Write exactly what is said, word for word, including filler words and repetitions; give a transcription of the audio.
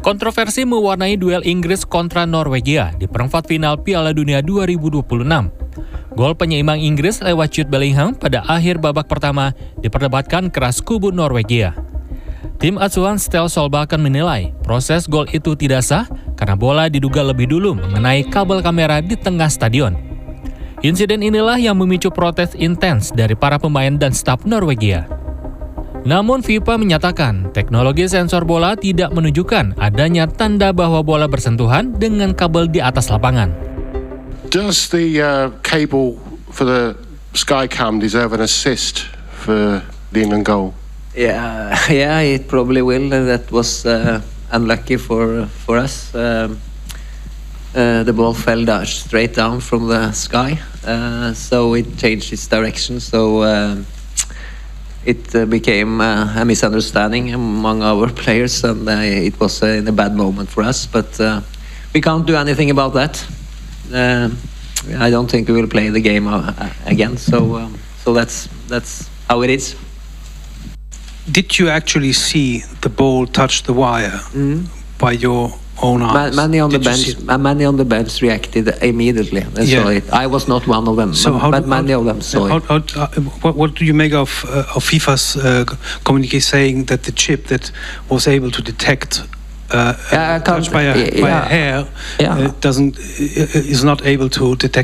Kontroversi mewarnai duel Inggris kontra Norwegia di perempat final Piala Dunia dua ribu dua puluh enam. Gol penyeimbang Inggris lewat Jude Bellingham pada akhir babak pertama diperdebatkan keras kubu Norwegia. Tim asuhan Ståle Solbakken menilai proses gol itu tidak sah karena bola diduga lebih dulu mengenai kabel kamera di tengah stadion. Insiden inilah yang memicu protes intens dari para pemain dan staf Norwegia. Namun FIFA menyatakan teknologi sensor bola tidak menunjukkan adanya tanda bahwa bola bersentuhan dengan kabel di atas lapangan. Does the uh, cable for the Skycam deserve an assist for the England goal? Yeah, yeah, it probably will. That was uh, unlucky for for us. Um, uh, the ball fell down, straight down from the sky, uh, so it changed its direction. So. Uh, It uh, became uh, a misunderstanding among our players, and uh, it was uh, in a bad moment for us. But uh, we can't do anything about that. Uh, I don't think we will play the game uh, again. So, um, so that's that's how it is. Did you actually see the ball touch the wire mm-hmm. by your own eyes? Many on Did the bench, many on the bench reacted immediately. They yeah. saw it. I was not one of them, so but, but do, many how, of them saw how, it. How, how, what, what do you make of uh, of FIFA's uh, communique saying that the chip that was able to detect uh, yeah, touched by a, yeah, by a hair yeah. uh, doesn't uh, is not able to detect